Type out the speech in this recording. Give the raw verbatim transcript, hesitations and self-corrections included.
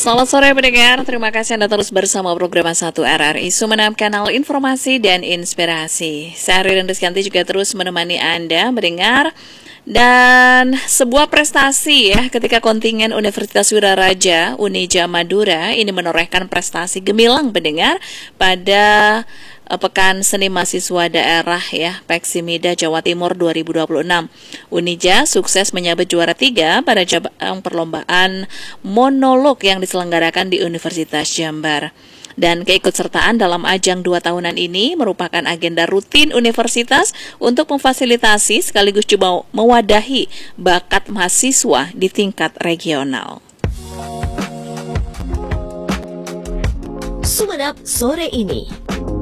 Selamat sore pendengar, terima kasih Anda terus bersama program satu R R I Sumeneb, kanal informasi dan inspirasi. Saya Ririn Rizkyanti juga terus menemani Anda mendengar. Dan sebuah prestasi ya ketika kontingen Universitas Wiraraja Unija Madura ini menorehkan prestasi gemilang pendengar pada uh, Pekan Seni Mahasiswa Daerah ya Peksimida Jawa Timur dua ribu dua puluh enam. Unija sukses menyabet juara tiga pada cabang perlombaan monolog yang diselenggarakan di Universitas Jambar. Dan keikutsertaan dalam ajang dua tahunan ini merupakan agenda rutin universitas untuk memfasilitasi sekaligus juga mewadahi bakat mahasiswa di tingkat regional. Sumeneb sore ini.